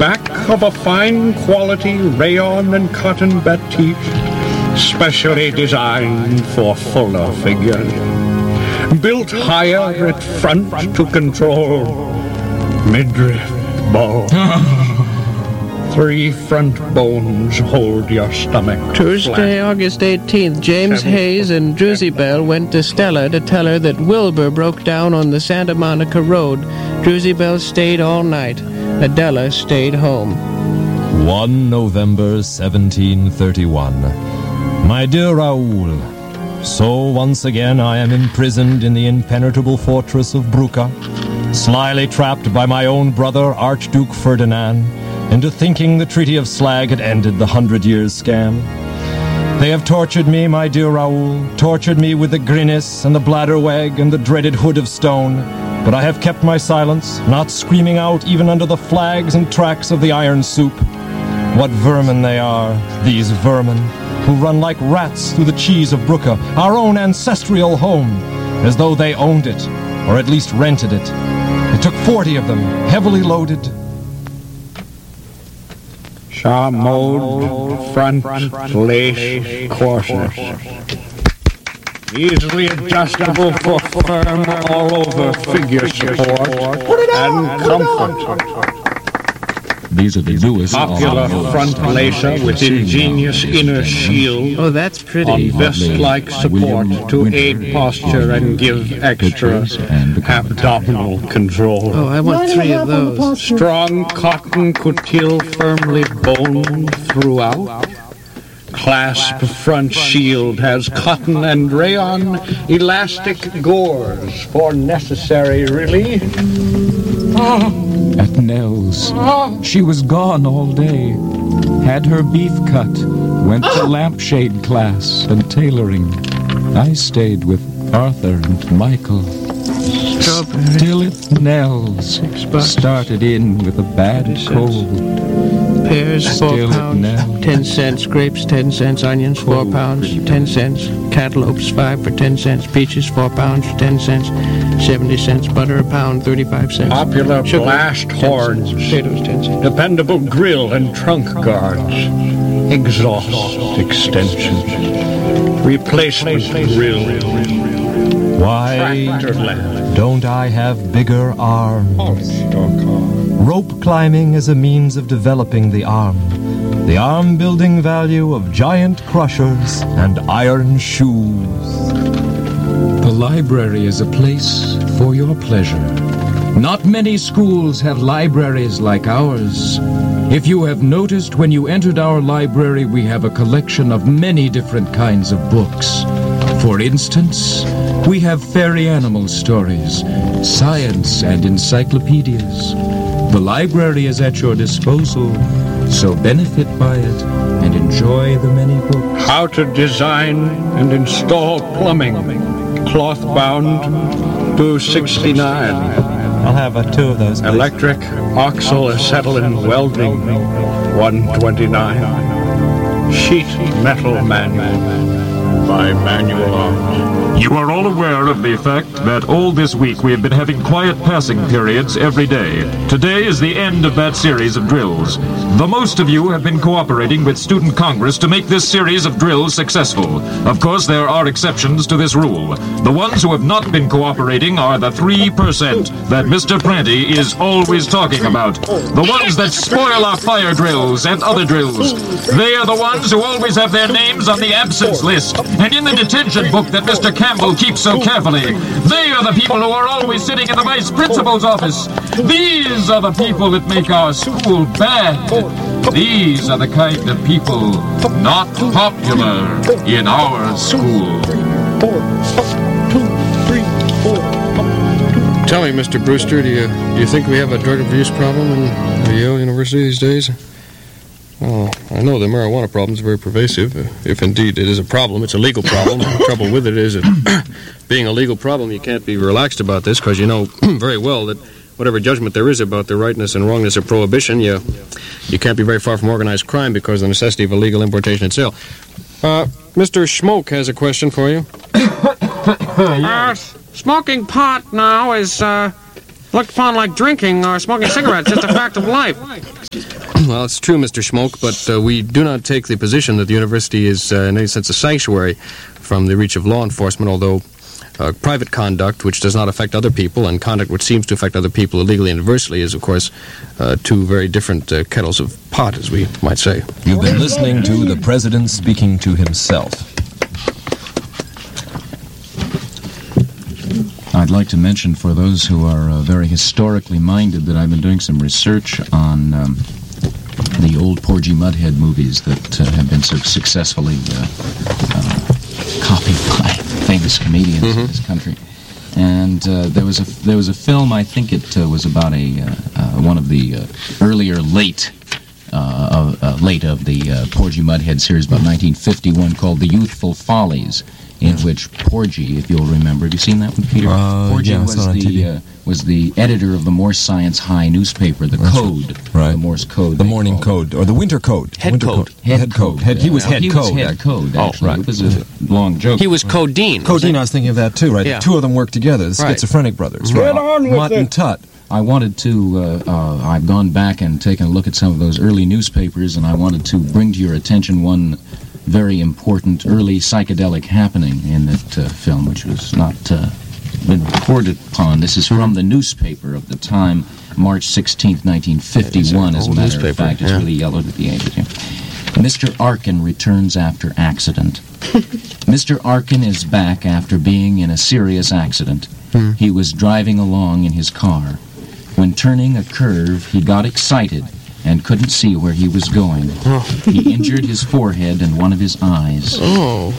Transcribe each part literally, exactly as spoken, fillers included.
back of a fine quality rayon and cotton batik, specially designed for fuller figures. Built higher at front to control midriff bone. Three front bones hold your stomach. Tuesday, flat. August eighteenth, James Seven Hayes and Druzy Bell went to Stella to tell her that Wilbur broke down on the Santa Monica Road. Druzy Bell stayed all night. Adela stayed home. One November seventeen thirty-one. My dear Raoul, so once again I am imprisoned in the impenetrable fortress of Bruca, slyly trapped by my own brother, Archduke Ferdinand, into thinking the Treaty of Slag had ended the Hundred Years' scam. They have tortured me, my dear Raoul, tortured me with the grinnis and the bladderweg and the dreaded hood of stone, but I have kept my silence, not screaming out even under the flags and tracks of the iron soup. What vermin they are, these vermin, who run like rats through the cheese of Bruca, our own ancestral home, as though they owned it, or at least rented it. It took forty of them, heavily loaded. Charmode front lace corsets, easily adjustable for firm all-over figure support and comfort. These are the newest popular front lacer with ingenious inner shield. Oh, that's pretty. On vest-like support to aid posture and give extra abdominal control. Oh, I want three of those. Strong cotton coutil firmly boned throughout. Clasp front shield has cotton and rayon elastic gores for necessary relief. At Nell's, she was gone all day. Had her beef cut, went to lampshade class and tailoring. I stayed with Arthur and Michael. Strawberry. Still at Nell's, started in with a bad cold. Pears, four Still pounds, ten cents. Grapes, ten cents. Onions, four pounds, ten cents. Cantaloupes, five for ten cents. Peaches, four pounds, ten cents. Seventy cents. Butter, a pound, thirty-five cents. Popular Sugar, blast horns. Potatoes, ten cents. Dependable grill and trunk guards. Exhaust extensions. Replacement grill. Why don't I have bigger arms? Rope climbing is a means of developing the arm. The arm-building value of giant crushers and iron shoes. The library is a place for your pleasure. Not many schools have libraries like ours. If you have noticed, when you entered our library, we have a collection of many different kinds of books. For instance, we have fairy animal stories, science, and encyclopedias. The library is at your disposal, so benefit by it and enjoy the many books. How to design and install plumbing. Cloth bound, two sixty-nine. I'll have uh, two of those, please. Electric oxyl acetylene welding, one twenty-nine. Sheet metal manual by Manual Arms. You are all aware of the fact that all this week we have been having quiet passing periods every day. Today is the end of that series of drills. The most of you have been cooperating with Student Congress to make this series of drills successful. Of course, there are exceptions to this rule. The ones who have not been cooperating are the three percent that Mister Pranty is always talking about. The ones that spoil our fire drills and other drills. They are the ones who always have their names on the absence list and in the detention book that Mister Campbell keeps so carefully. They are the people who are always sitting in the vice principal's office. These are the people that make our school bad. These are the kind of people not popular in our school. Tell me, Mister Brewster, do you do you think we have a drug abuse problem in Yale University these days? Well, I know the marijuana problem is very pervasive. If indeed it is a problem, it's a legal problem. The trouble with it is that being a legal problem, you can't be relaxed about this because you know very well that whatever judgment there is about the rightness and wrongness of prohibition, you you can't be very far from organized crime because of the necessity of illegal importation itself. Uh, Mister Schmoke has a question for you. uh, smoking pot now is uh, Looked upon like drinking or smoking cigarettes, just a fact of life. Well, it's true, Mister Schmoke, but uh, we do not take the position that the university is, uh, in any sense, a sanctuary from the reach of law enforcement, although uh, private conduct, which does not affect other people, and conduct which seems to affect other people illegally and adversely, is, of course, uh, two very different uh, kettles of pot, as we might say. You've been listening to the President speaking to himself. I'd like to mention for those who are uh, very historically minded that I've been doing some research on um, the old Porgy Mudhead movies that uh, have been so successfully uh, uh, copied by famous comedians mm-hmm. in this country. And uh, there was a there was a film, I think it uh, was about a uh, uh, one of the uh, earlier late uh, uh, late of the uh, Porgy Mudhead series, about nineteen fifty-one, called The Youthful Follies, in which Porgy, if you'll remember, have you seen that one, Peter? Uh, Porgy yeah, was the uh, was the editor of the Morse Science High newspaper, the That's Code, right. the Morse Code, the Morning Code, or the Winter Code. Head winter Code. Head, head Code. Head, he was Yeah, Head he Code. was Head Code. Actually. Oh, right. It was a long joke. He was Codeine. Codeine, I was thinking of that too, right? Yeah. The two of them worked together, the Right. Schizophrenic Brothers. Get Right. on with Mutt it. and Tut. I wanted to, uh, uh, I've gone back and taken a look at some of those early newspapers, and I wanted to bring to your attention one very important early psychedelic happening in that uh, film, which was not uh, been reported upon. This is from the newspaper of the time, March sixteenth, nineteen fifty-one, as a Old matter newspaper, of fact. It's yeah. really yellowed at the edges here. Mister Arkin returns after accident. Mister Arkin is back after being in a serious accident. Hmm. He was driving along in his car. When turning a curve, he got excited and couldn't see where he was going. Oh. He injured his forehead and one of his eyes. Oh.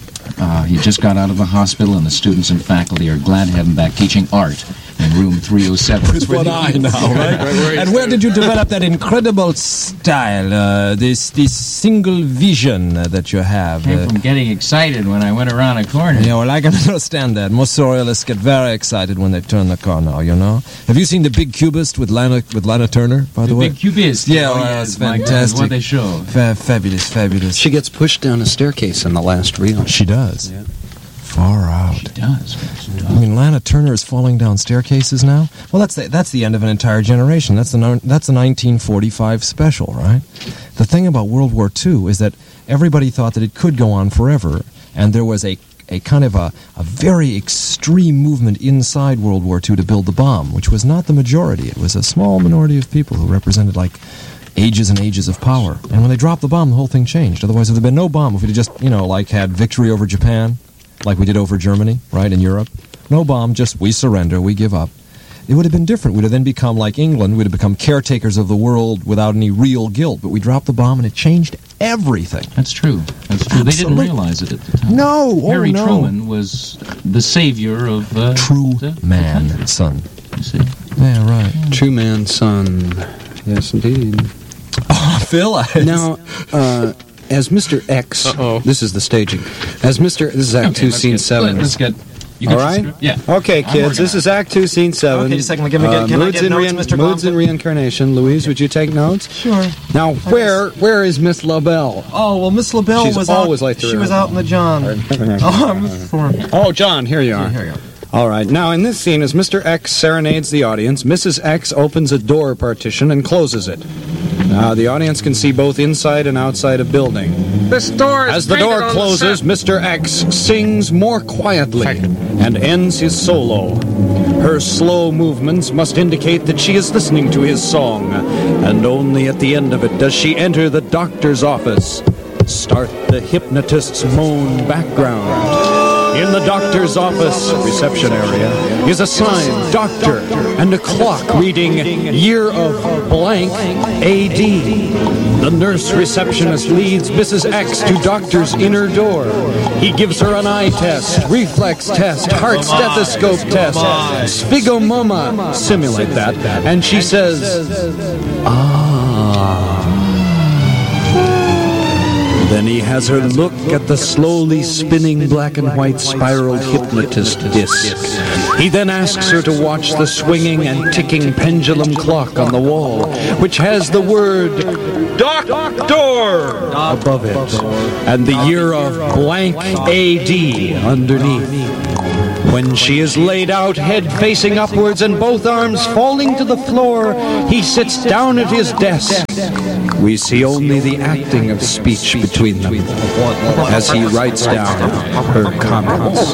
Uh, he just got out of the hospital, and the students and faculty are glad to have him back teaching art in room three oh seven. With one eye now, right? And where did you develop that incredible style, uh, this this single vision uh, that you have? Came Uh, from getting excited when I went around a corner. yeah, well, I can understand that. Most surrealists get very excited when they turn the car now, you know? Have you seen The Big Cubist with Lana, with Lana Turner, by the, The way? Big Cubist. Yeah, oh, well, yeah, it's my God, fantastic. what they show. Fa- fabulous, fabulous. She gets pushed down a staircase in the last reel. She does. Yeah. Far out. It does. I mean, Lana Turner is falling down staircases now. Well, that's the, that's the end of an entire generation. That's the no, that's the nineteen forty-five special, right? The thing about World War Two is that everybody thought that it could go on forever, and there was a a kind of a, a very extreme movement inside World War Two to build the bomb, which was not the majority. It was a small minority of people who represented like ages and ages of power. And when they dropped the bomb, the whole thing changed. Otherwise, if there had been no bomb, if we had just, you know, like had victory over Japan, like we did over Germany, right, in Europe. No bomb, just we surrender, we give up. It would have been different. We'd have then become like England. We'd have become caretakers of the world without any real guilt. But we dropped the bomb and it changed everything. That's true. That's true. They didn't Absolutely. realize it at the time. No, oh, Harry no. Truman was the savior of uh, True the, the man, country, son. You see. Yeah, right. True man, son. Yes, indeed. Oh, Phil, I... Now, uh, as Mister X, Uh-oh. this is the staging. As Mister This is Act Okay, Two, let's Scene get Seven. split. Let's get. You All get right? your script? Yeah. Okay, I'm kids. working This on is Act Two, Scene Seven. Okay, just a second. Give me- can I moods get in notes, Mister Moods Bob? in reincarnation. Louise, would you take notes? Sure. Now, where where is Miss LaBelle? Oh, well, Miss LaBelle She's was always out. like to she was remember. out in the John. Oh, I'm for Oh, John, here you are. Here you go. All right. Now, in this scene, as Mister X serenades the audience, Missus X opens a door partition and closes it. Now, the audience can see both inside and outside a building. This door is As the painted door on closes, set. Mister X sings more quietly and ends his solo. Her slow movements must indicate that she is listening to his song, and only at the end of it does she enter the doctor's office. Start the hypnotist's moan background. In the doctor's office reception area is a sign, doctor, and a clock reading year of blank A D. The nurse receptionist leads Missus X to doctor's inner door. He gives her an eye test, reflex test, heart stethoscope test, sphygmoma, simulate that, and she says, ah. Then he has her look at the slowly spinning black and white spiral hypnotist disc. He then asks her to watch the swinging and ticking pendulum clock on the wall, which has the word Doctor above it, and the year of blank A D underneath. When she is laid out, head facing upwards and both arms falling to the floor, he sits down at his desk. We see only the acting of speech between them as he writes down her comments.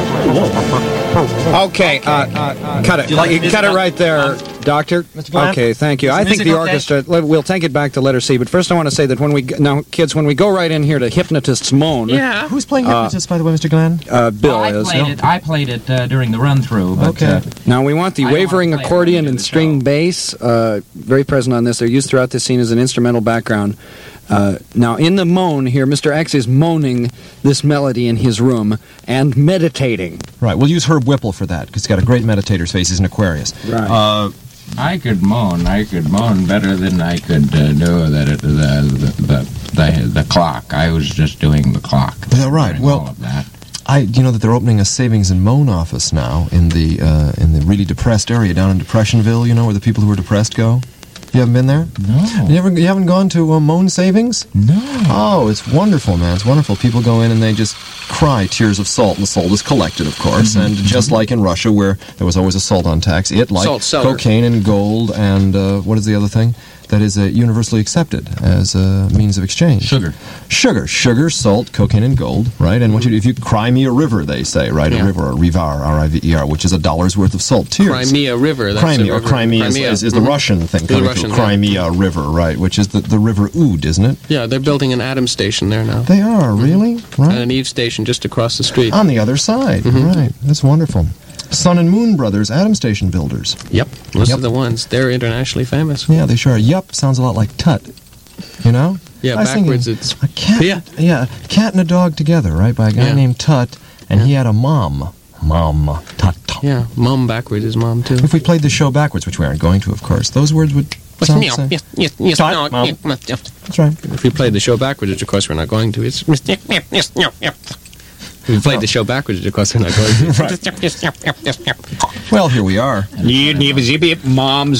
Okay, uh, cut it. You cut it right there, Doctor. Okay, thank you. I think the orchestra, we'll take it back to letter C, but first I want to say that when we, now, kids, when we go right in here to Hypnotist's Moan. Yeah. Who's playing Hypnotist, by the way, Mister Glenn? Uh, Bill well, I is. Played it, I played it uh, during the run-through. But, Okay. Uh, Now we want the I wavering wanna play it accordion when we and do the string show. bass, uh, very present on this. They're used throughout this scene as an instrumental background. Uh, now, in the moan here, Mister X is moaning this melody in his room and meditating. Right, we'll use Herb Whipple for that, because he's got a great meditator's face. He's an Aquarius. Right. Uh, I could moan. I could moan better than I could uh, do that. It, the, the, the, the, the clock. I was just doing the clock. Yeah, right. Doing Well, all of that. I, you know that they're opening a savings and moan office now in the uh, in the really depressed area down in Depressionville. You know where the people who are depressed go. You haven't been there? No. You, ever, you haven't gone to uh, Moan Savings? No. Oh, it's wonderful, man. It's wonderful. People go in and they just cry tears of salt, and the salt is collected, of course. And just like in Russia, where there was always a salt on tax, it, like Salt cellar. cocaine and gold and uh, what is the other thing? That is uh, universally accepted as a means of exchange. Sugar. Sugar. Sugar, salt, cocaine, and gold, right? And what you do, if you cry me a river, they say, right? Yeah. A river, or rivar, R I V E R, which is a dollar's worth of salt. Tears. Crimea River. That's Crimea, the or river. Crimea, is, is, is the Mhm. Russian thing. The coming Russian through. thing. Crimea River, right, which is the, the River Oud, isn't it? Yeah, they're building an Atom station there now. They are, really? Right. And an Eve station just across the street. On the other side, Mhm. right. That's wonderful. Sun and Moon Brothers, atom station builders. Yep, those Yep. are the ones. They're internationally famous. Yeah, they sure are. Yup sounds a lot like tut. You know? Yeah, I was thinking, backwards it's... A cat, Yeah. yeah, a cat and a dog together, right, by a guy Yeah. named Tut, and he had a mom. Mom. Tut. Yeah, mom backwards is mom, too. If we played the show backwards, which we aren't going to, of course, those words would sound the same. Yes, yes, yes, Tut, no, Mom. yes, yes. That's right. If we played the show backwards, which of course we're not going to, it's... Yes, yes, yes, yes, yes. If we played the show backwards, which of course we're not going to. Right. Yes, yes, yes, yes, yes. Well, here we are. Mom,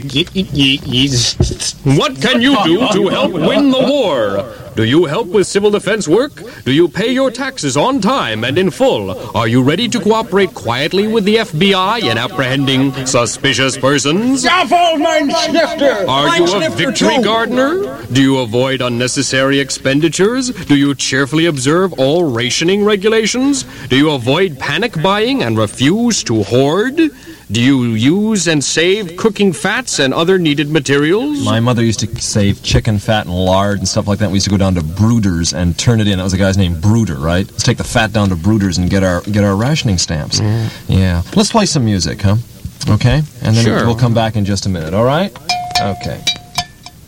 What can you do to help win the war? Do you help with civil defense work? Do you pay your taxes on time and in full? Are you ready to cooperate quietly with the F B I in apprehending suspicious persons? Are you a victory gardener? Do you avoid unnecessary expenditures? Do you cheerfully observe all rationing regulations? Do you avoid panic buying and refuse to hoard? Do you use and save cooking fats and other needed materials? My mother used to save chicken fat and lard and stuff like that. We used to go down to Brewder's and turn it in. That was a guy's name, Brewder, right? Let's take the fat down to Brewder's and get our get our rationing stamps. Yeah. Let's play some music, huh? Okay? And then Sure. we'll come back in just a minute, all right? Okay.